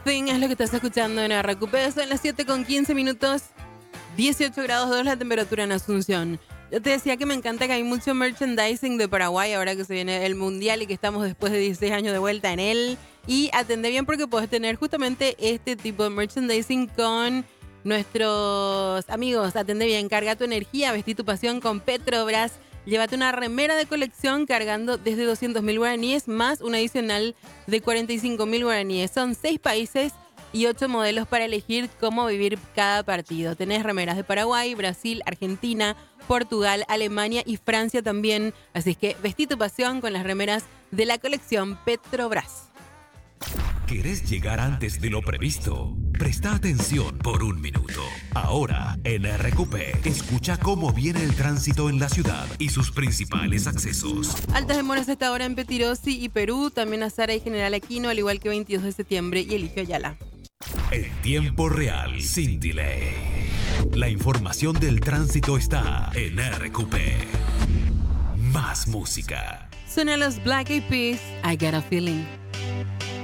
Thing es lo que estás escuchando en RQP. Son las 7:15, 18 grados 2 la temperatura en Asunción. Yo te decía que me encanta que hay mucho merchandising de Paraguay ahora que se viene el Mundial y que estamos después de 16 años de vuelta en él. Y atende bien porque puedes tener justamente este tipo de merchandising con nuestros amigos. Atende bien, carga tu energía, vestí tu pasión con Petrobras. Llévate una remera de colección cargando desde 200.000 guaraníes más un adicional de 45.000 guaraníes. Son 6 países y 8 modelos para elegir cómo vivir cada partido. Tenés remeras de Paraguay, Brasil, Argentina, Portugal, Alemania y Francia también. Así que vestí tu pasión con las remeras de la colección Petrobras. ¿Querés llegar antes de lo previsto? Presta atención por un minuto. Ahora, en RQP, escucha cómo viene el tránsito en la ciudad y sus principales accesos. Altas demoras hasta ahora en Petirosi y Perú, también Azara y General Aquino, al igual que 22 de septiembre y Eligio Ayala. En tiempo real, sin delay. La información del tránsito está en RQP. Más música. Suena los Black Eyed Peas, I Got a Feeling.